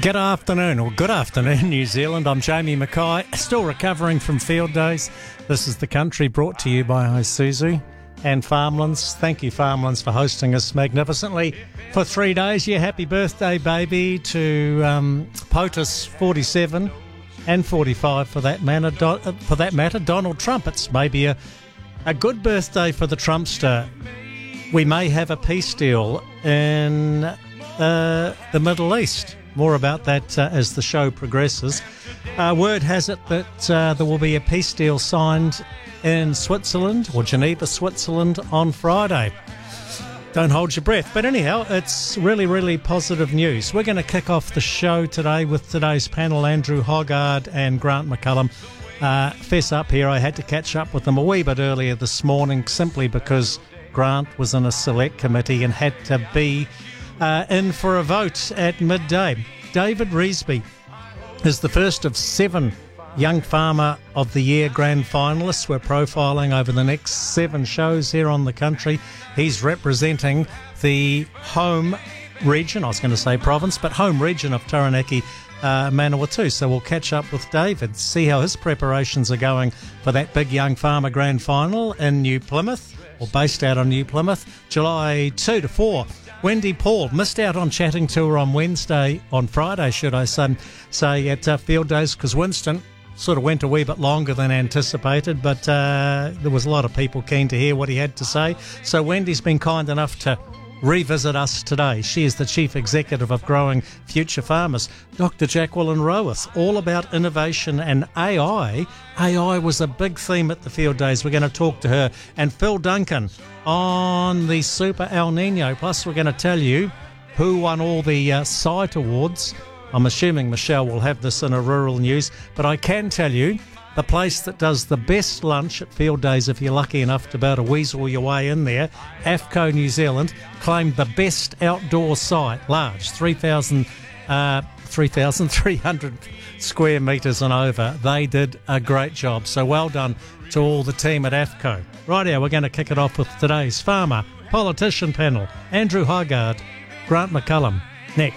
Good afternoon, New Zealand. I'm Jamie Mackay, still recovering from field days. This is The Country, brought to you by Isuzu and Farmlands. Thank you, Farmlands, for hosting us magnificently for 3 days. Yeah, happy birthday, baby, to POTUS 47 and 45 for that matter. Donald Trump. It's maybe a good birthday for the Trumpster. We may have a peace deal in the Middle East. More about that as the show progresses. Word has it that there will be a peace deal signed in Switzerland, or Geneva, Switzerland, on Friday. Don't hold your breath. But anyhow, it's really, really positive news. We're going to kick off the show today with today's panel, Andrew Hoggard and Grant McCullum. Fess up here, I had to catch up with them a wee bit earlier this morning simply because Grant was in a select committee and had to be in for a vote at midday. David Reesby is the first of 7 Young Farmer of the Year grand finalists. We're profiling over the next 7 shows here on The Country. He's representing the home region, I was going to say province, but home region of Taranaki, Manawatu. So we'll catch up with David, see how his preparations are going for that big Young Farmer grand final in New Plymouth, or based out on New Plymouth, July 2 to 4. Wendy Paul missed out on chatting to her on Friday, should I say at Field Days, because Winston sort of went a wee bit longer than anticipated, but there was a lot of people keen to hear what he had to say. So Wendy's been kind enough to revisit us today. She is the Chief Executive of Growing Future Farmers. Dr. Jacqueline Rowith, all about innovation and AI. AI was a big theme at the Field Days. We're going to talk to her. And Phil Duncan on the Super El Nino. Plus, we're going to tell you who won all the site awards. I'm assuming Michelle will have this in a rural news, but I can tell you the place that does the best lunch at Field Days, if you're lucky enough to be able to weasel your way in there, AFCO New Zealand, claimed the best outdoor site, large, 3,300 square metres and over. They did a great job, so well done to all the team at AFCO. Rightio, we're going to kick it off with today's farmer politician panel, Andrew Hoggard, Grant McCullum. Next.